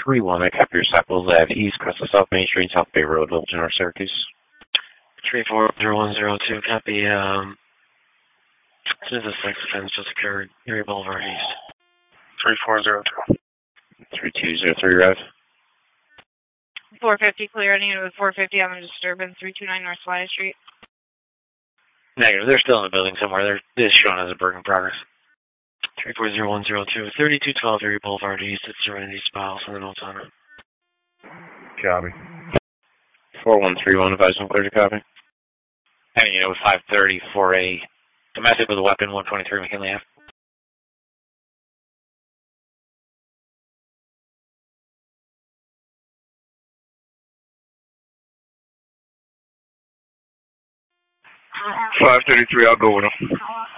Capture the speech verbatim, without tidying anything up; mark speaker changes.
Speaker 1: three one, I copy your cycles at East Crest of South Main Street, South Bay Road, Littleton, North Syracuse.
Speaker 2: three four zero one zero two, copy. Um, this is a sex offense just occurred, Erie Boulevard East.
Speaker 3: three four zero two.
Speaker 1: three two zero three, Rev.
Speaker 4: four fifty, clear any with four fifty on the disturbance, three two nine North Slide Street.
Speaker 2: Negative, they're still in the building somewhere. They're, this is shown as a burden in progress. three four zero one zero two, thirty-two twelve Erie Boulevard East, it's Serenity Spa, and the notes on it.
Speaker 3: Copy.
Speaker 1: four one three one, advise on clear to copy. Heading unit with five thirty for a domestic with a weapon, one twenty-three McKinley Ave.
Speaker 3: five thirty-three, I'll go with him.